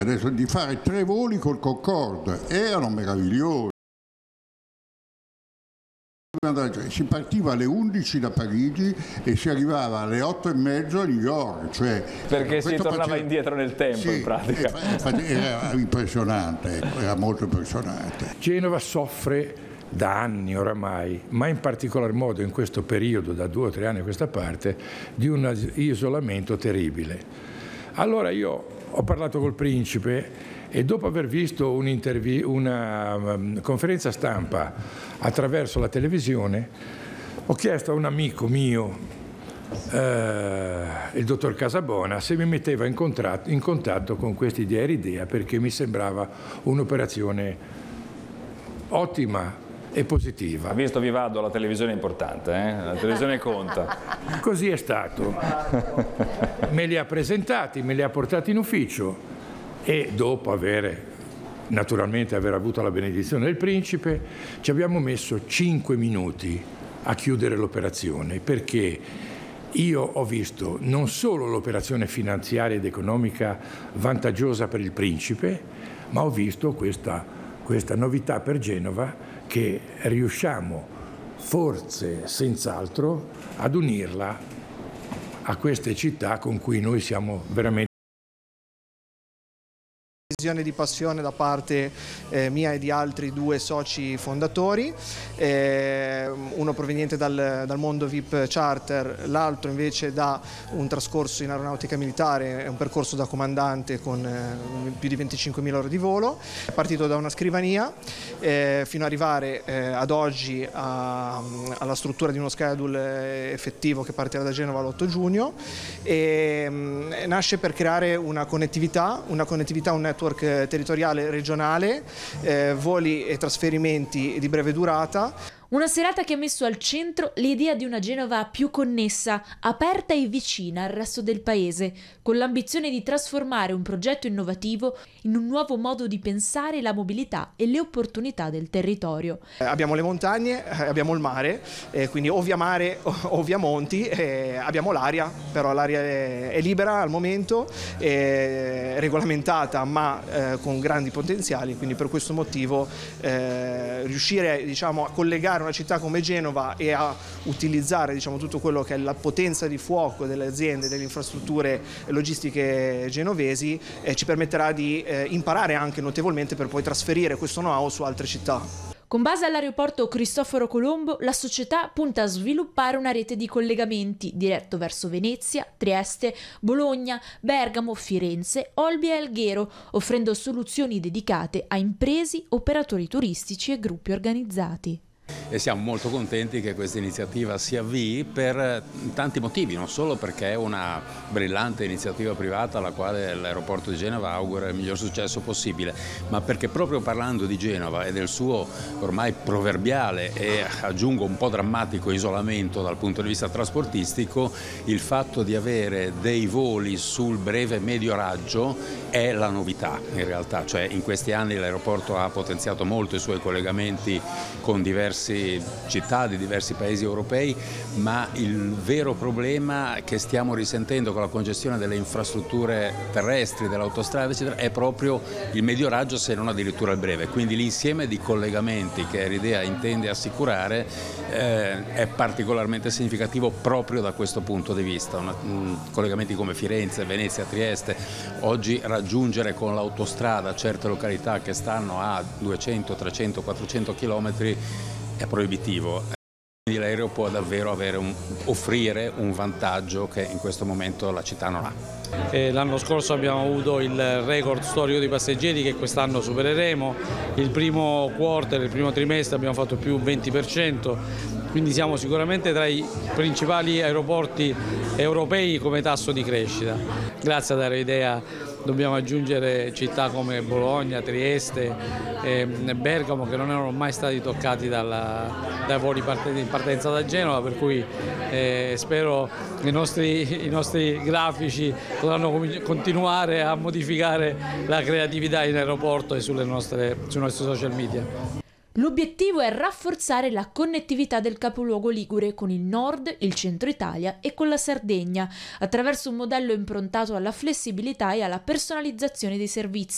Adesso di fare 3 voli col Concorde, erano meravigliosi. Si partiva alle 11 da Parigi e si arrivava alle 8:30 a New York. Cioè, perché si tornava indietro nel tempo, sì, in pratica. Era impressionante, era molto impressionante. Genova soffre da anni oramai, ma in particolar modo in questo periodo, da 2 o 3 anni a questa parte, di un isolamento terribile. Allora io ho parlato col principe e dopo aver visto una conferenza stampa attraverso la televisione, ho chiesto a un amico mio, il dottor Casabona, se mi metteva in contatto con questi di Aeridea, perché mi sembrava un'operazione ottima e positiva. Ha visto Vivado, la televisione è importante, la televisione conta. Così è stato. Me li ha presentati, me li ha portati in ufficio e dopo aver avuto la benedizione del principe, ci abbiamo messo 5 minuti a chiudere l'operazione, perché io ho visto non solo l'operazione finanziaria ed economica vantaggiosa per il principe, ma ho visto questa novità per Genova, che riusciamo forse senz'altro ad unirla a queste città con cui noi siamo veramente. Visione di passione da parte mia e di altri 2 soci fondatori, uno proveniente dal mondo VIP charter, l'altro invece da un trascorso in aeronautica militare, un percorso da comandante con più di 25.000 ore di volo. È partito da una scrivania fino ad arrivare ad oggi alla struttura di uno schedule effettivo che partirà da Genova l'8 giugno e nasce per creare una connettività, un network territoriale regionale, voli e trasferimenti di breve durata. Una serata che ha messo al centro l'idea di una Genova più connessa, aperta e vicina al resto del paese, con l'ambizione di trasformare un progetto innovativo in un nuovo modo di pensare la mobilità e le opportunità del territorio. Abbiamo le montagne, abbiamo il mare, quindi o via mare o via monti, abbiamo l'aria, però l'aria è libera al momento, è regolamentata ma con grandi potenziali, quindi per questo motivo riuscire a collegare una città come Genova e a utilizzare tutto quello che è la potenza di fuoco delle aziende, delle infrastrutture logistiche genovesi ci permetterà di imparare anche notevolmente per poi trasferire questo know-how su altre città. Con base all'aeroporto Cristoforo Colombo, la società punta a sviluppare una rete di collegamenti diretto verso Venezia, Trieste, Bologna, Bergamo, Firenze, Olbia e Alghero, offrendo soluzioni dedicate a imprese, operatori turistici e gruppi organizzati. E siamo molto contenti che questa iniziativa si avvii per tanti motivi, non solo perché è una brillante iniziativa privata alla quale l'aeroporto di Genova augura il miglior successo possibile, ma perché proprio parlando di Genova e del suo ormai proverbiale e aggiungo un po' drammatico isolamento dal punto di vista trasportistico, il fatto di avere dei voli sul breve e medio raggio è la novità in realtà, cioè in questi anni l'aeroporto ha potenziato molto i suoi collegamenti con diverse città di diversi paesi europei, ma il vero problema che stiamo risentendo con la congestione delle infrastrutture terrestri, dell'autostrada eccetera, è proprio il medio raggio, se non addirittura il breve, quindi l'insieme di collegamenti che Aeridea intende assicurare è particolarmente significativo proprio da questo punto di vista. Collegamenti come Firenze, Venezia, Trieste, oggi raggiungere con l'autostrada certe località che stanno a 200, 300, 400 chilometri è proibitivo. Quindi l'aereo può davvero offrire un vantaggio che in questo momento la città non ha. L'anno scorso abbiamo avuto il record storico di passeggeri che quest'anno supereremo. Il primo quarter, il primo trimestre abbiamo fatto più 20%, quindi siamo sicuramente tra i principali aeroporti europei come tasso di crescita. Grazie ad Aeridea dobbiamo aggiungere città come Bologna, Trieste e Bergamo che non erano mai stati toccati dai voli in partenza da Genova, per cui spero che i nostri grafici potranno continuare a modificare la creatività in aeroporto e sui nostri social media. L'obiettivo è rafforzare la connettività del capoluogo ligure con il nord, il centro Italia e con la Sardegna, attraverso un modello improntato alla flessibilità e alla personalizzazione dei servizi.